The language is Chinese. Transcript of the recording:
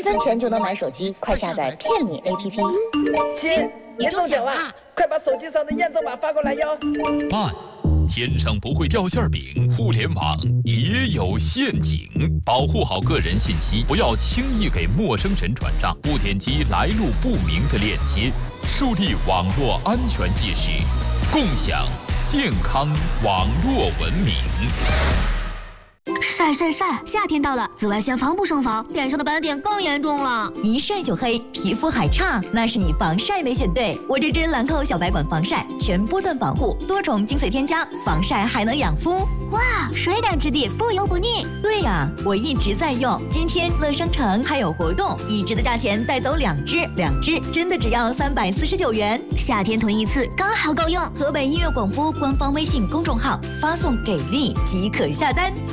分钱就能买手机，快下载骗你 APP。 亲，你中奖啦！快把手机上的验证码发过来哟。 慢，天上不会掉馅饼，互联网也有陷阱，保护好个人信息，不要轻易给陌生人转账，不点击来路不明的链接，树立网络安全意识，共享健康网络文明。 晒晒晒！夏天到了，紫外线防不胜防，脸上的斑点更严重了。 一晒就黑，皮肤还差，那是你防晒没选对。我这支兰蔻小白管防晒，全波段保护，多重精粹添加，防晒还能养肤。 哇，水感质地，不油不腻。 对呀，我一直在用。今天乐商城还有活动，1支的价钱带走2支，2支真的只要349元。 夏天囤一次刚好够用。 河北音乐广播官方微信公众号发送给力即可下单。